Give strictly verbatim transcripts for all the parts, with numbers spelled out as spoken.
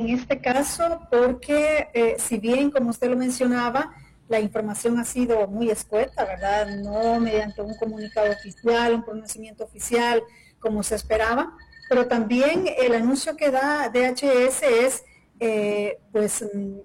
en este caso porque eh, si bien, como usted lo mencionaba, la información ha sido muy escueta, ¿verdad? No mediante un comunicado oficial, un pronunciamiento oficial, como se esperaba, pero también el anuncio que da D H S es, eh, pues,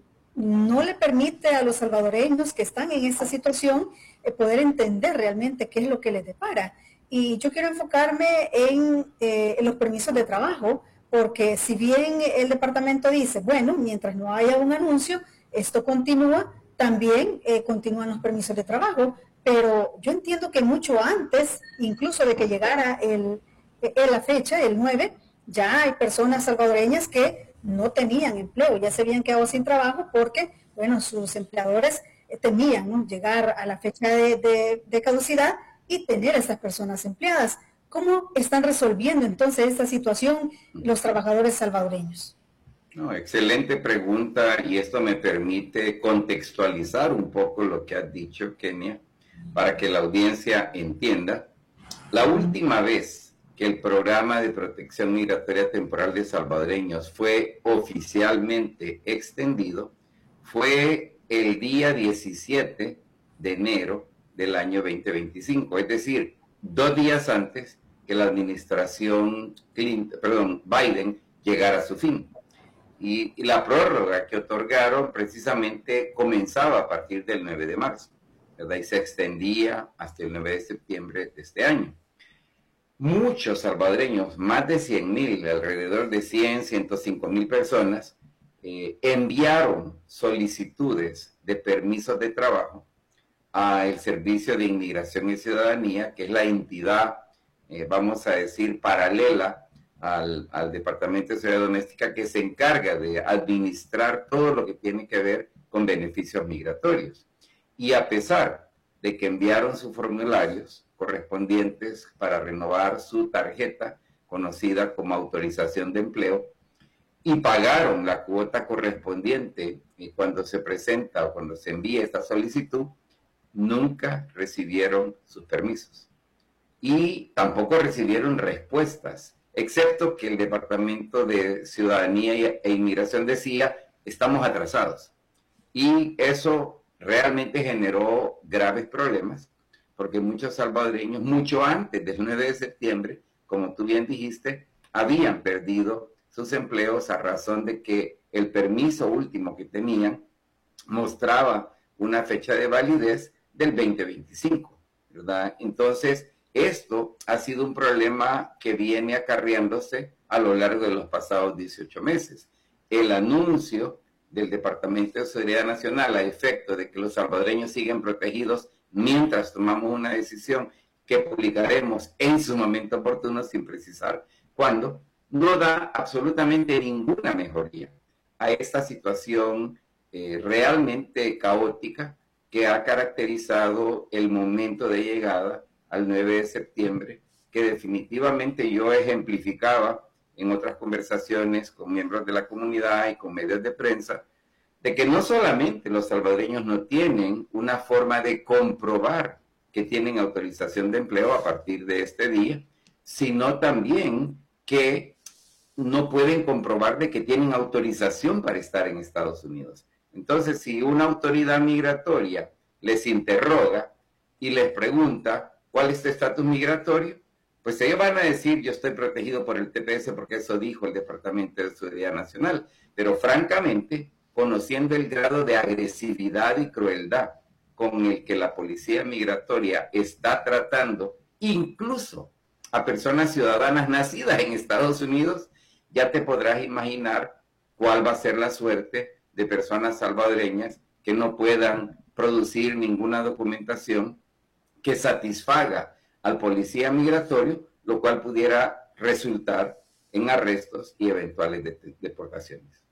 no le permite a los salvadoreños que están en esta situación eh, poder entender realmente qué es lo que les depara. Y yo quiero enfocarme en, eh, en los permisos de trabajo, porque si bien el departamento dice, bueno, mientras no haya un anuncio, esto continúa, también eh, continúan los permisos de trabajo, pero yo entiendo que mucho antes, incluso de que llegara el, el, la fecha, el nueve, ya hay personas salvadoreñas que no tenían empleo, ya se habían quedado sin trabajo porque, bueno, sus empleadores eh, temían, ¿no?, llegar a la fecha de, de, de caducidad y tener a esas personas empleadas. ¿Cómo están resolviendo entonces esta situación los trabajadores salvadoreños? No, excelente pregunta, y esto me permite contextualizar un poco lo que has dicho, Kenia, para que la audiencia entienda. La última vez que el programa de protección migratoria temporal de salvadoreños fue oficialmente extendido fue el día diecisiete de enero del año veinte veinticinco, es decir, dos días antes que la administración Clinton, perdón, Biden llegara a su fin. Y, y la prórroga que otorgaron precisamente comenzaba a partir del nueve de marzo, ¿verdad? Y se extendía hasta el nueve de septiembre de este año. Muchos salvadoreños, más de cien mil, alrededor de cien, ciento cinco mil personas, eh, enviaron solicitudes de permisos de trabajo al Servicio de Inmigración y Ciudadanía, que es la entidad, eh, vamos a decir, paralela al, al Departamento de Seguridad Doméstica, que se encarga de administrar todo lo que tiene que ver con beneficios migratorios. Y a pesar de que enviaron sus formularios correspondientes para renovar su tarjeta, conocida como autorización de empleo, y pagaron la cuota correspondiente cuando se presenta o cuando se envía esta solicitud, nunca recibieron sus permisos. Y tampoco recibieron respuestas, excepto que el Departamento de Ciudadanía e Inmigración decía, estamos atrasados. Y eso realmente generó graves problemas, porque muchos salvadoreños, mucho antes del nueve de septiembre, como tú bien dijiste, habían perdido sus empleos a razón de que el permiso último que tenían mostraba una fecha de validez del veinte veinticinco, ¿verdad? Entonces, esto ha sido un problema que viene acarreándose a lo largo de los pasados dieciocho meses. El anuncio del Departamento de Seguridad Nacional a efecto de que los salvadoreños siguen protegidos mientras tomamos una decisión que publicaremos en su momento oportuno, sin precisar cuándo, no da absolutamente ninguna mejoría a esta situación eh, realmente caótica que ha caracterizado el momento de llegada al nueve de septiembre, que definitivamente yo ejemplificaba en otras conversaciones con miembros de la comunidad y con medios de prensa, de que no solamente los salvadoreños no tienen una forma de comprobar que tienen autorización de empleo a partir de este día, sino también que no pueden comprobar de que tienen autorización para estar en Estados Unidos. Entonces, si una autoridad migratoria les interroga y les pregunta cuál es tu estatus migratorio, pues ellos van a decir, yo estoy protegido por el T P S porque eso dijo el Departamento de Seguridad Nacional. Pero francamente, conociendo el grado de agresividad y crueldad con el que la policía migratoria está tratando, incluso a personas ciudadanas nacidas en Estados Unidos, ya te podrás imaginar cuál va a ser la suerte de personas salvadoreñas que no puedan producir ninguna documentación que satisfaga al policía migratorio, lo cual pudiera resultar en arrestos y eventuales deportaciones.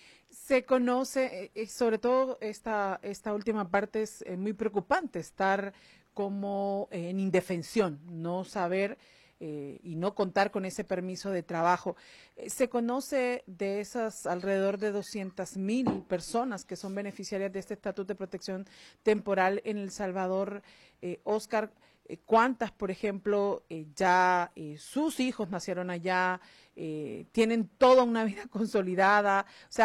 Se conoce, eh, sobre todo esta, esta última parte es eh, muy preocupante, estar como eh, en indefensión, no saber eh, y no contar con ese permiso de trabajo. Eh, se conoce de esas alrededor de doscientas mil personas que son beneficiarias de este estatuto de protección temporal en El Salvador. eh, Oscar, eh, ¿cuántas, por ejemplo, eh, ya eh, sus hijos nacieron allá, eh, tienen toda una vida consolidada? O sea,